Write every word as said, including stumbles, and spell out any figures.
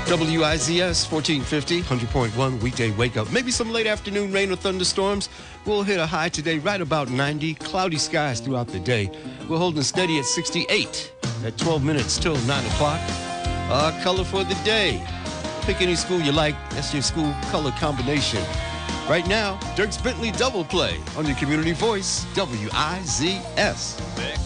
W I Z S fourteen fifty, one hundred point one weekday wake up. Maybe some late afternoon rain or thunderstorms. We'll hit a high today right about ninety. Cloudy skies throughout the day. We're holding steady at sixty-eight at twelve minutes till nine o'clock. Our color for the day. Pick any school you like. That's your school color combination. Right now, Dierks Bentley double play on your community voice, W I Z S.